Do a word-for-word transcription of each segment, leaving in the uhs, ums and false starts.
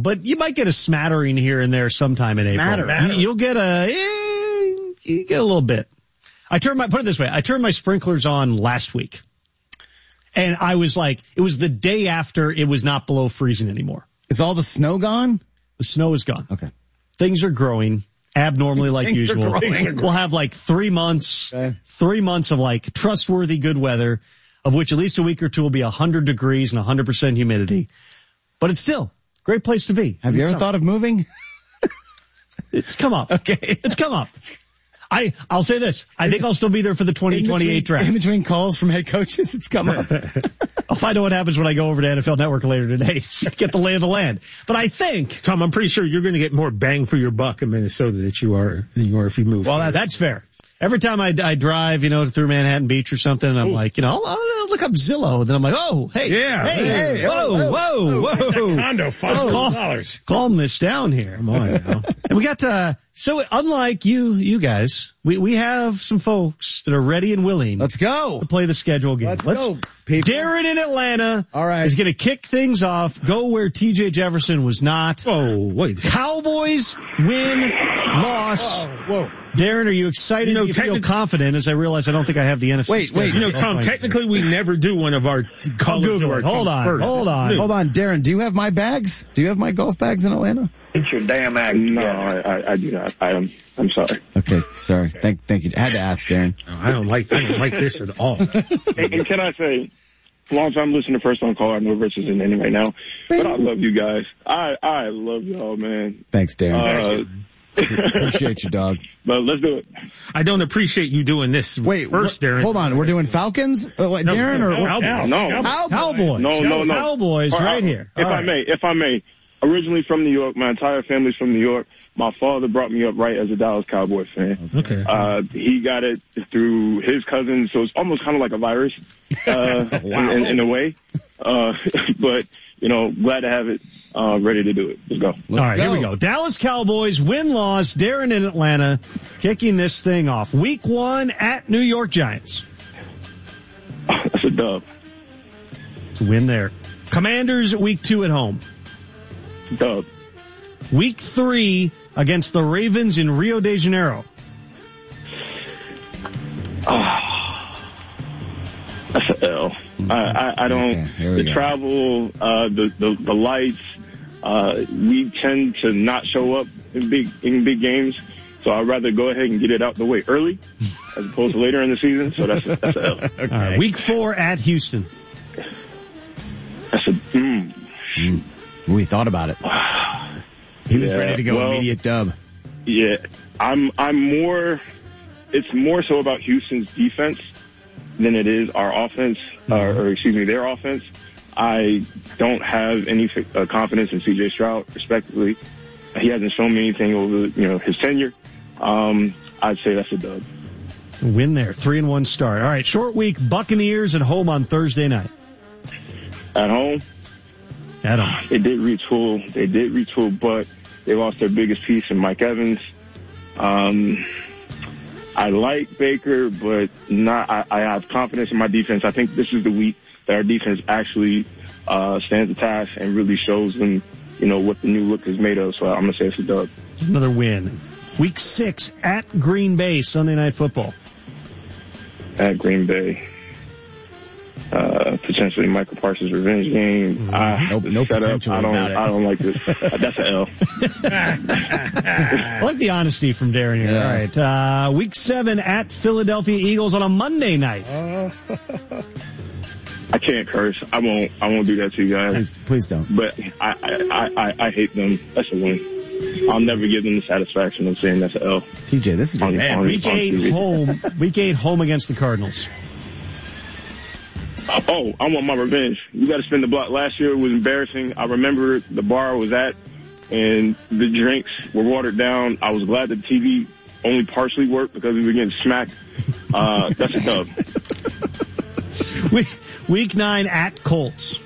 but you might get a smattering here and there sometime in Smatter. April. You, you'll get a, eh, you get a little bit. I turned my, put it this way, I turned my sprinklers on last week. And I was like, it was the day after it was not below freezing anymore. Is all the snow gone? The snow is gone. Okay. Things are growing abnormally like Things are usual. growing. We'll have like three months, Okay. three months of like trustworthy good weather, of which at least a week or two will be one hundred degrees and one hundred percent humidity. But it's still a great place to be. Have you ever thought of moving? It's come up. Okay. It's come up. I, I'll say this. I think I'll still be there for the twenty twenty-eight draft. In between calls from head coaches, it's come up. I'll find out what happens when I go over to N F L Network later today. Get the lay of the land. But I think, Tom, I'm pretty sure you're going to get more bang for your buck in Minnesota that you are than you are if you move. well, that, that's fair. Every time I, I drive, you know, through Manhattan Beach or something, and I'm Ooh. like, you know, I'll, I'll look up Zillow. Then I'm like, oh, hey, Yeah. hey, Hey, hey, whoa, whoa, whoa, whoa. condo, Let's five calm, dollars. calm this down here. Come on now. And we got, uh, so unlike you, you guys, we, we have some folks that are ready and willing Let's go. to play the schedule game. Let's go, people. Darren in Atlanta All right. is going to kick things off, go where T J Jefferson was not. Oh, wait. Cowboys win, loss. Whoa. Darren, are you excited? You know, Do you feel technic- confident as I realize I don't think I have the N F C Wait, wait. schedule. You know, That's Tom, fine. technically we never do one of our colors Google or our it. Hold teams on, first. hold This is on. new. Hold on, Darren, do you have my bags? Do you have my golf bags in Atlanta? It's your damn act. No, I, I, I do not. I am. I'm sorry. Okay, sorry. Thank, thank you. I had to ask, Darren. No, I don't like, I don't like this at all. And, and can I say, long time listener, first on call. I know Rich is in any right now, but I love you guys. I I love y'all, man. Thanks, Darren. Uh, Appreciate you, dog. but let's do it. I don't appreciate you doing this Wait, first, wh- Darren. hold on. We're doing Falcons? Uh, what, No, Darren, no, or Cowboys. No. Cowboys? Cowboys. No, no, no. Cowboys All right uh, here. If All I right. may, if I may, originally from New York, my entire family's from New York. My father brought me up right as a Dallas Cowboys fan. Okay. Uh, he got it through his cousin, so it's almost kind of like a virus, uh, Wow. in, in, in a way. Uh, but, you know, glad to have it, uh, ready to do it. Let's go. All right, here we go. Dallas Cowboys win-loss. Darren in Atlanta kicking this thing off. Week one at New York Giants. That's a dub. To win there. Commanders week two at home. Dub. Week three against the Ravens in Rio de Janeiro. That's an L. I, I, I don't, Okay, here we the go. travel, uh, the, the, the lights, uh, we tend to not show up in big, in big games. So I'd rather go ahead and get it out the way early as opposed to later in the season. So that's, a, that's an L. All right, week four at Houston. That's a, mm. We thought about it. He was Yeah, ready to go well- immediate dub. Yeah, I'm, I'm more, it's more so about Houston's defense than it is our offense, uh, or excuse me, their offense. I don't have any uh, confidence in C J Stroud, respectively. He hasn't shown me anything over, you know, his tenure. Um, I'd say that's a dub. Win there. Three and one start. All right, short week. Buccaneers at home on Thursday night. At home, At home. they did retool. They did retool, but they lost their biggest piece in Mike Evans. Um, I like Baker, but not. I, I have confidence in my defense. I think this is the week that our defense actually uh, stands the task and really shows them, you know, what the new look is made of. So I'm gonna say it's a dub. Another win. Week six at Green Bay, Sunday Night Football. At Green Bay. Uh, potentially Michael Parsons' revenge game. I, Nope, no setup, potential I don't, about it. I don't like this. Uh, that's an L. I like the honesty from Darren here. Yeah. All right. Uh, week seven at Philadelphia Eagles on a Monday night. I can't curse. I won't. I won't do that to you guys. Please, please don't. But I, I, I, I hate them. That's a win. I'll never give them the satisfaction of saying that's an L. T J, this is On- your Man, on- week on eight T V. home. Week eight home against the Cardinals. Oh, I want my revenge. You got to spin the block. Last year it was embarrassing. I remember the bar I was at, and the drinks were watered down. I was glad the T V only partially worked because we were getting smacked. Uh, that's a dub. Week, week nine at Colts.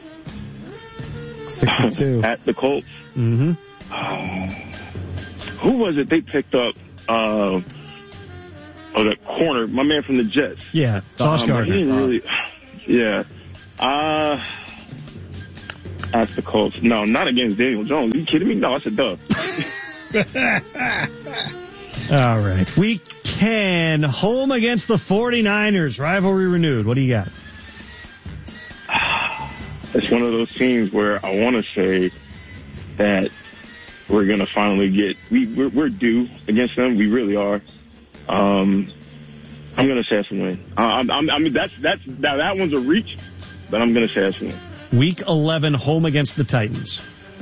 six and two. At the Colts. Mm-hmm. Who was it they picked up? Uh, oh, the corner, my man from the Jets. Yeah, Sauce Um, he Gardner. didn't really, yeah. Uh, at the Colts. No, not against Daniel Jones. Are you kidding me? No, that's a dub. All right. Week ten, home against the forty-niners. Rivalry renewed. What do you got? It's one of those teams where I want to say that we're going to finally get, we, we're, we're due against them. We really are. Um, I'm going to say it's a win. I, I, I mean, that's, that's, now that one's a reach, but I'm going to say it's a win. Week eleven, home against the Titans.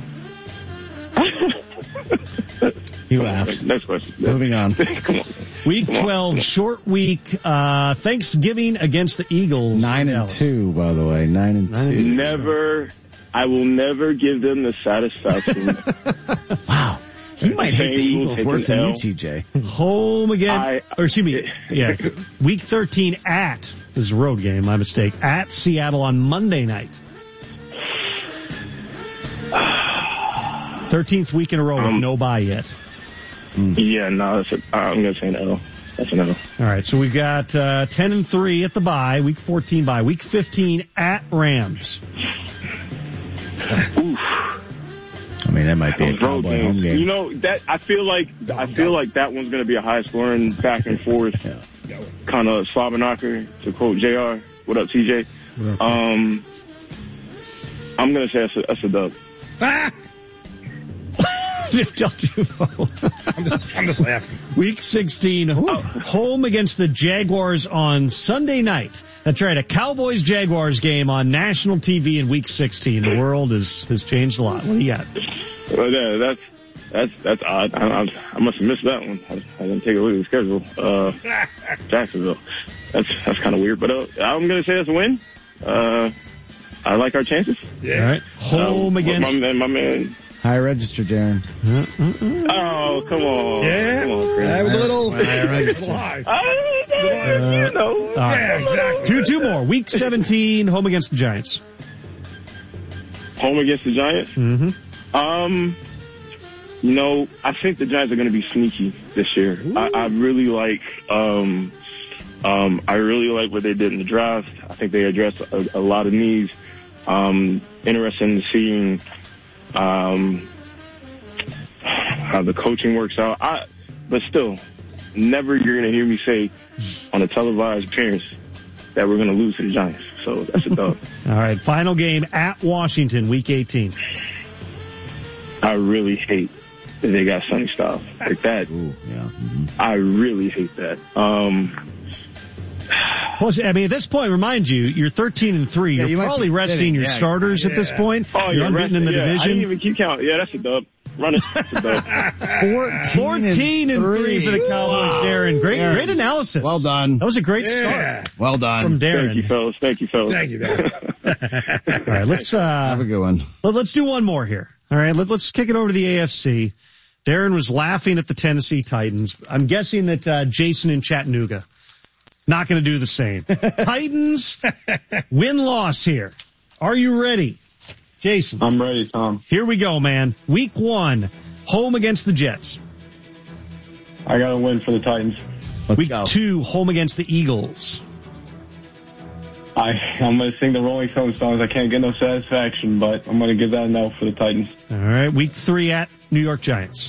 He laughed. Next question. Moving on. Come on. Week Come on. twelve, short week, uh, Thanksgiving against the Eagles. Nine and two, by the way. Nine and Nine two. and Never, I will never give them the satisfaction. Wow. He might hate the Saying we'll Eagles take worse an than you, L. T J. Home again, I- or excuse me, yeah, week thirteen at, this is a road game, my mistake, at Seattle on Monday night. thirteenth week in a row with Um, no bye yet. Yeah, no, that's a, I'm going to say an L. That's an L. All right, so we've got uh, ten and three at the bye, week fourteen bye, week fifteen at Rams. Oof. I mean, that might be a Those road Cowboy home games. game. You know, that I feel like I feel like that one's going to be a high scoring back and forth Yeah. kind of slobber knocker, to quote J R. What up, T J? Um, I'm going to say that's a, that's a dub. Don't do both. I'm just, I'm just laughing. Week sixteen, home against the Jaguars on Sunday night. That's right, a Cowboys-Jaguars game on national T V in Week sixteen. The world has, has changed a lot. What do you got? Well, yeah, that's that's that's odd. I, I, I must have missed that one. I, I didn't take a look at the schedule. Uh, Jacksonville. That's that's kind of weird, but uh, I'm going to say it's a win. Uh, I like our chances. Yeah. All right, home Uh, against... my man. My man. High register, Darren. Oh, come on. Yeah. Come on, Chris. That was a little, High register. lie. Uh, you know. All right. Yeah, exactly. Two, two more. Week seventeen, home against the Giants. Home against the Giants. Mm-hmm. Um, you know, I think the Giants are going to be sneaky this year. I, I really like, um, um, I really like what they did in the draft. I think they addressed a, a lot of needs. Um, interested in seeing, um, how the coaching works out. I, but still, never you're going to hear me say on a televised appearance that we're going to lose to the Giants. So that's a dub. All right, final game at Washington, Week eighteen. I really hate that they got Sonny Styles like that. Ooh, yeah. Mm-hmm. I really hate that. Um, Plus, I mean, at this point, remind you, you're thirteen and three. Yeah, you're you might probably be resting sitting. your Yeah, starters at this yeah. point. oh, you're yeah, unbeaten in the yeah, I division. didn't even keep count. Yeah, that's a dub. Run it. That's a dub. fourteen and three for the Cowboys, Wow. Darren. Great, Darren. great analysis. Well done. That was a great Yeah. start Well done. from Thank you, Darren. fellas. Thank you, fellas. Thank you, Darren. All right, let's Have a uh, good one. let, let's do one more here. All right, let, let's kick it over to the A F C. Darren was laughing at the Tennessee Titans. I'm guessing that uh, Jason in Chattanooga not going to do the same. Titans win-loss here. Are you ready, Jason? I'm ready, Tom. Here we go, man. Week one, home against the Jets. I got to win for the Titans. Let's Week go. two, home against the Eagles. I, I'm going to sing the Rolling Stones songs. I can't get no satisfaction, but I'm going to give that an L for the Titans. All right, week three at New York Giants.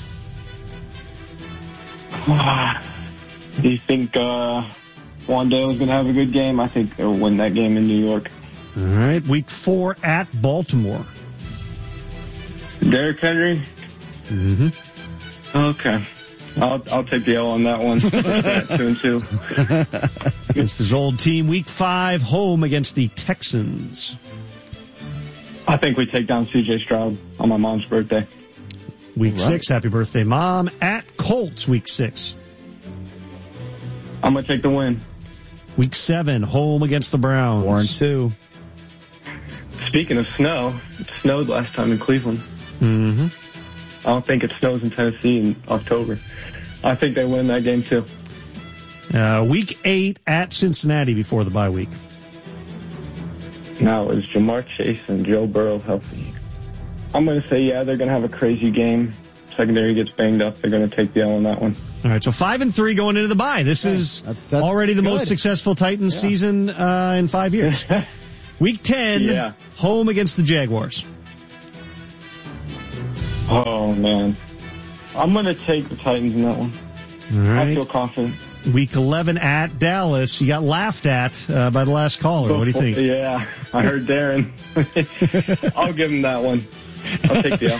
Do you think uh, Wandale is going to have a good game? I think they'll win that game in New York. All right, week four at Baltimore. Derrick Henry? Mm-hmm. Okay. I'll I'll take the L on that one. two and two. Against his old team. Week five, home against the Texans. I think we take down C J Stroud on my mom's birthday. Week Right. six, happy birthday, Mom. At Colts, week six. I'm gonna take the win. Week seven, home against the Browns. Four and two. Speaking of snow, it snowed last time in Cleveland. Mm-hmm. I don't think it snows in Tennessee in October. I think they win that game too. Uh, week eight at Cincinnati before the bye week. Now, is Jamar Chase and Joe Burrow healthy? I'm going to say, yeah, they're going to have a crazy game. Secondary gets banged up. They're going to take the L on that one. All right, so five and three going into the bye. This is That's- that's already the good. most successful Titans Yeah. season uh, in five years. Week ten, Yeah. home against the Jaguars. Oh, man. I'm going to take the Titans in that one. All right. I feel confident. Week eleven at Dallas. You got laughed at uh, by the last caller. What do you think? Yeah, I heard Darren. I'll give him that one. I'll take the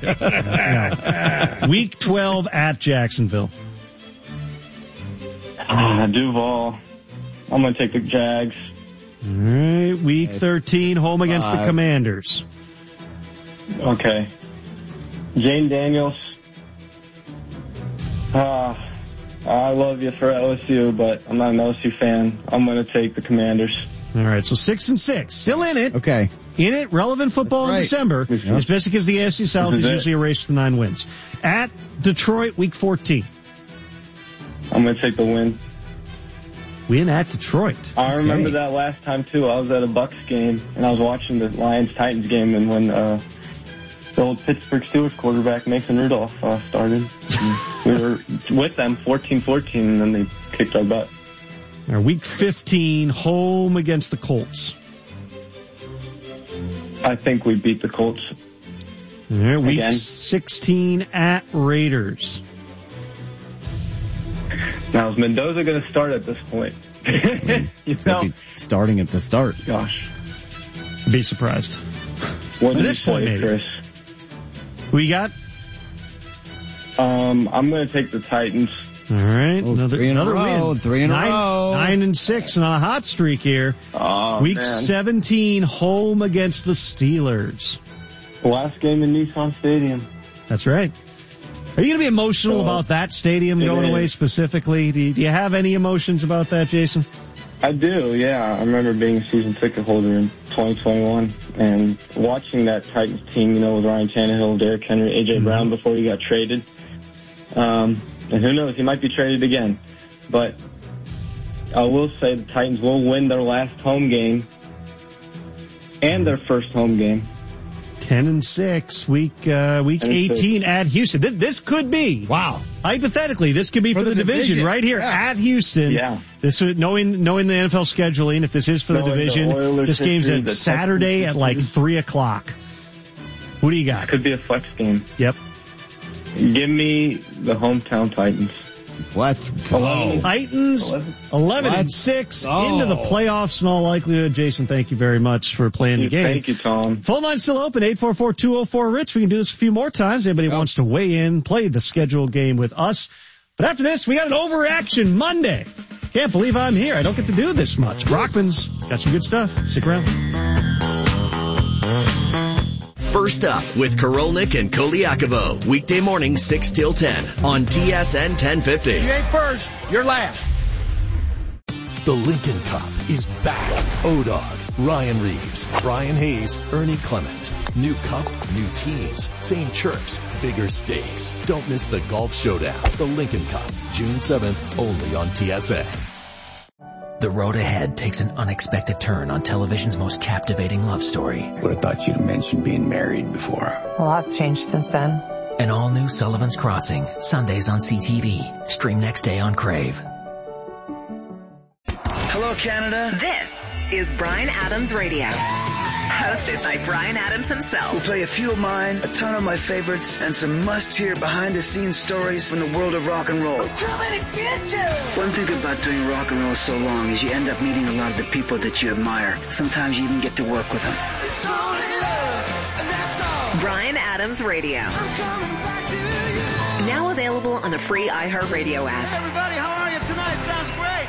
L. Week twelve at Jacksonville. Ah, Duval. I'm going to take the Jags. All right. Week thirteen, home against Five. the Commanders. Okay. Jane Daniels. Ah, I love you for L S U, but I'm not an L S U fan. I'm going to take the Commanders. All right, so six and six. Still in it. Okay. In it, relevant football That's right. in December, Yeah. especially because the A F C South This is is it. usually a race to nine wins. At Detroit, week fourteen. I'm going to take the win. Win at Detroit. I remember Okay. that last time, too. I was at a Bucks game, and I was watching the Lions-Titans game, and when uh, the old Pittsburgh Steelers quarterback, Mason Rudolph, uh, started, we were with them fourteen fourteen, and then they kicked our butt. All right, week fifteen, home against the Colts. I think we beat the Colts. All right, week Again. sixteen at Raiders. Now, is Mendoza going to start at this point? you It's know, going to be starting at the start. gosh. Be surprised. What At did this you point, say, maybe. Chris? Who you got? Um, I'm going to take the Titans. All right, Oh, another three in a another row, win. three in a nine, row. Nine and six, and on a hot streak here. Oh, Week man. seventeen, home against the Steelers. Last game in Nissan Stadium. That's right. Are you going to be emotional So, about that stadium it going is. away specifically? Do you, do you have any emotions about that, Jason? I do, yeah. I remember being a season ticket holder in twenty twenty-one and watching that Titans team, you know, with Ryan Tannehill, Derrick Henry, A J Mm-hmm. Brown before he got traded. Um, and who knows, he might be traded again. But I will say the Titans will win their last home game and their first home game. Ten and six, week uh, week ten and six. eighteen at Houston. This, this could be Wow. hypothetically. This could be for, For the, the division, division, right here yeah. at Houston. Yeah. This knowing knowing the N F L scheduling. If this is for the Knowing the division, Oilers' this game's history, at the Saturday Texans' at like history. three o'clock. Who do you got? Could be a flex game. Yep. Give me the hometown Titans. Let's go. Eleven. Titans, Eleven. eleven and Let's six go. into the playoffs in all likelihood. Jason, thank you very much for playing the game. Thank you, Tom. Phone line's still open, eight four four, two oh four, RICH. We can do this a few more times. Anybody Go. wants to weigh in, play the scheduled game with us. But after this, we got an overreaction Monday. Can't believe I'm here. I don't get to do this much. Brockman's got some good stuff. Stick around. First up with Korolnik and Koliakovo. Weekday morning six till ten on T S N ten fifty. You ain't first, you're last. The Lincoln Cup is back. O-Dog, Ryan Reeves, Brian Hayes, Ernie Clement. New cup, new teams, same chirps, bigger stakes. Don't miss the golf showdown. The Lincoln Cup, June seventh, only on T S A. The road ahead takes an unexpected turn on television's most captivating love story. Would have thought you'd have mentioned being married before. A lot's changed since then. An all-new Sullivan's Crossing, Sundays on C T V. Stream next day on Crave. Hello, Canada. This is Bryan Adams Radio. Hosted by Bryan Adams himself. We'll play a few of mine, a ton of my favorites, and some must-hear behind-the-scenes stories from the world of rock and roll. I'm coming to get you! One thing about doing rock and roll so long is you end up meeting a lot of the people that you admire. Sometimes you even get to work with them. It's only love, and that's all. Bryan Adams Radio. I'm coming back to you. Now available on the free iHeartRadio app. Hey, everybody, how are you tonight? Sounds great.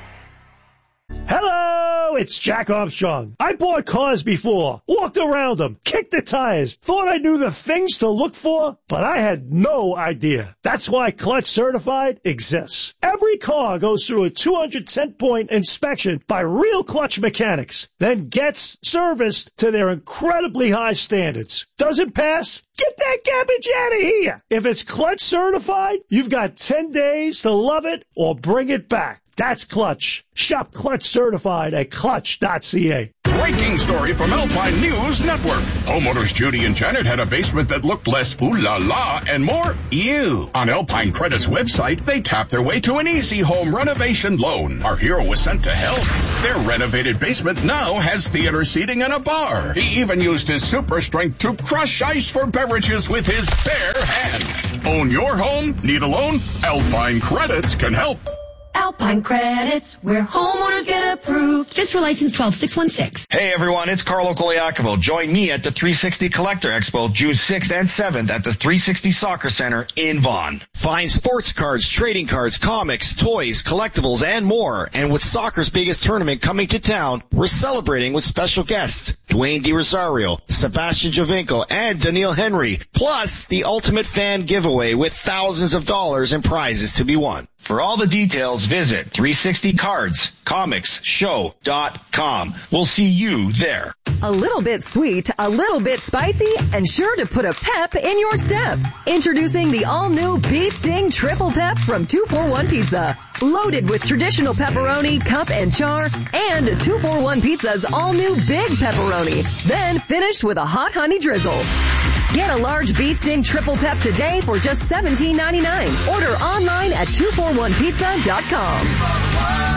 Hello, it's Jack Armstrong. I bought cars before, walked around them, kicked the tires, thought I knew the things to look for, but I had no idea. That's why Clutch Certified exists. Every car goes through a two hundred ten point inspection by real Clutch mechanics, then gets serviced to their incredibly high standards. Doesn't pass? Get that garbage out of here. If it's Clutch Certified, you've got ten days to love it or bring it back. That's Clutch. Shop Clutch certified at clutch dot c a. Breaking story from Alpine News Network. Homeowners Judy and Janet had a basement that looked less ooh la la and more ew. On Alpine Credit's website, they tapped their way to an easy home renovation loan. Our hero was sent to help. Their renovated basement now has theater seating and a bar. He even used his super strength to crush ice for beverages with his bare hands. Own your home? Need a loan? Alpine Credits can help. Alpine Credits, where homeowners get approved. FISRA license twelve six one six. Hey everyone, it's Carlo Coliacovo. Join me at the three sixty Collector Expo June sixth and seventh at the three sixty Soccer Center in Vaughan. Find sports cards, trading cards, comics, toys, collectibles, and more. And with soccer's biggest tournament coming to town, we're celebrating with special guests Dwayne DiRosario, Sebastian Giovinco, and Daniil Henry. Plus, the ultimate fan giveaway with thousands of dollars in prizes to be won. For all the details, visit three sixty cards comics show dot com. We'll see you there. A little bit sweet, a little bit spicy, and sure to put a pep in your step. Introducing the all-new Bee Sting Triple Pep from two forty-one Pizza. Loaded with traditional pepperoni, cup, and char, and two forty-one Pizza's all-new Big Pepperoni. Then finished with a hot honey drizzle. Get a large Bee Sting Triple Pep today for just seventeen ninety-nine. Order online at two forty-one pizza dot com.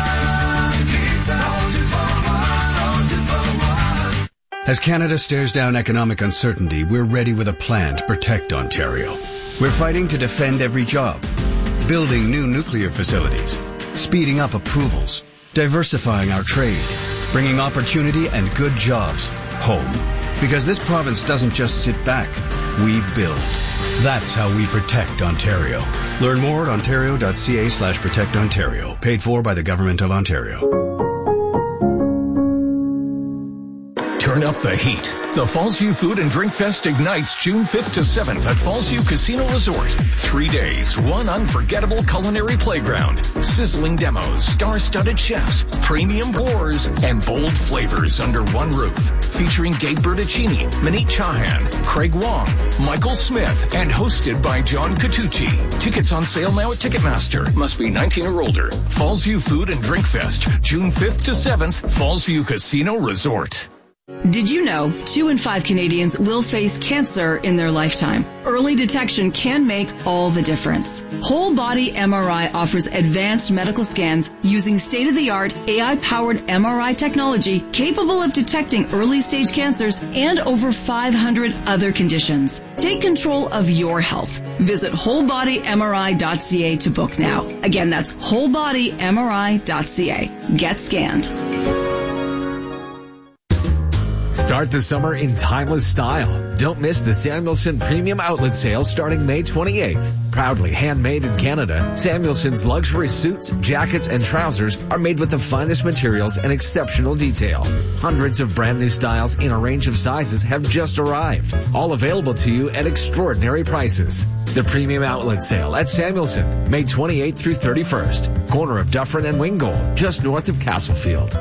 As Canada stares down economic uncertainty, we're ready with a plan to protect Ontario. We're fighting to defend every job, building new nuclear facilities, speeding up approvals, diversifying our trade, bringing opportunity and good jobs home. Because this province doesn't just sit back, we build. That's how we protect Ontario. Learn more at ontario.ca slash protect Ontario. Paid for by the Government of Ontario. Turn up the heat. The Fallsview Food and Drink Fest ignites June fifth to seventh at Fallsview Casino Resort. Three days, one unforgettable culinary playground, sizzling demos, star-studded chefs, premium pours, and bold flavors under one roof. Featuring Gabe Bertuccini, Manit Chahan, Craig Wong, Michael Smith, and hosted by John Catucci. Tickets on sale now at Ticketmaster. Must be nineteen or older. Fallsview Food and Drink Fest, June fifth to seventh, Fallsview Casino Resort. Did you know two in five Canadians will face cancer in their lifetime? Early detection can make all the difference. Whole Body M R I offers advanced medical scans using state-of-the-art A I-powered M R I technology capable of detecting early-stage cancers and over five hundred other conditions. Take control of your health. Visit whole body M R I dot c a to book now. Again, that's whole body M R I dot c a. Get scanned. Start the summer in timeless style. Don't miss the Samuelson Premium Outlet Sale starting May twenty-eighth. Proudly handmade in Canada, Samuelson's luxury suits, jackets, and trousers are made with the finest materials and exceptional detail. Hundreds of brand new styles in a range of sizes have just arrived. All available to you at extraordinary prices. The Premium Outlet Sale at Samuelson, May twenty-eighth through thirty-first. Corner of Dufferin and Wingold, just north of Castlefield.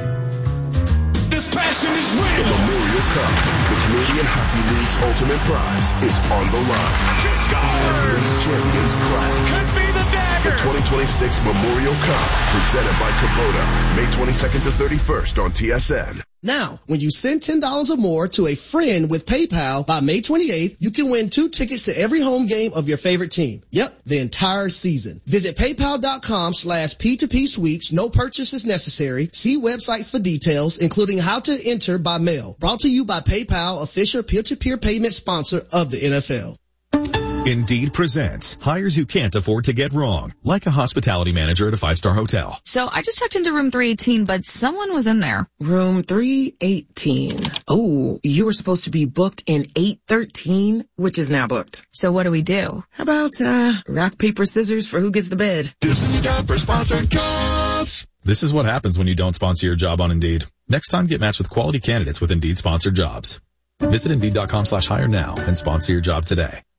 The Memorial Cup, the Canadian Hockey League's ultimate prize, is on the line. As the champions clash. Could be the dagger. The twenty twenty-six Memorial Cup, presented by Kubota, May twenty-second to thirty-first on T S N. Now, when you send ten dollars or more to a friend with PayPal by May twenty-eighth, you can win two tickets to every home game of your favorite team. Yep, the entire season. Visit paypal.com slash P2P sweeps. No purchase is necessary. See websites for details, including how to enter by mail. Brought to you by PayPal, official peer-to-peer payment sponsor of the N F L. Indeed presents hires you can't afford to get wrong, like a hospitality manager at a five-star hotel. So I just checked into room three eighteen, but someone was in there. Room three eighteen. Oh, you were supposed to be booked in eight thirteen, which is now booked. So what do we do? How about, uh, rock, paper, scissors for who gets the bed? This is time for sponsored jobs. This is what happens when you don't sponsor your job on Indeed. Next time, get matched with quality candidates with Indeed sponsored jobs. Visit Indeed.com slash hire now and sponsor your job today.